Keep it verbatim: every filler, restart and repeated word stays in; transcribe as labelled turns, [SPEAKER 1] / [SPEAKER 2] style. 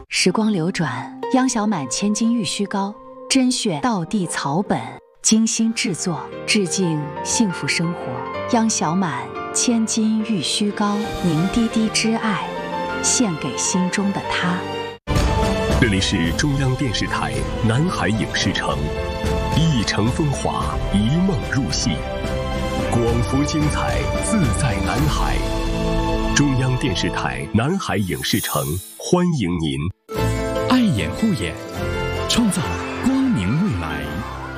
[SPEAKER 1] 时光流转，央小满千金玉虚膏，甄选道地草本，精心制作，致敬幸福生活。央小满千金玉虚膏，凝滴滴之爱，献给心中的他。
[SPEAKER 2] 这里是中央电视台南海影视城，一城风华，一梦入戏，广福精彩，自在南海。中央电视台南海影视城欢迎您。
[SPEAKER 3] 爱眼护眼，创造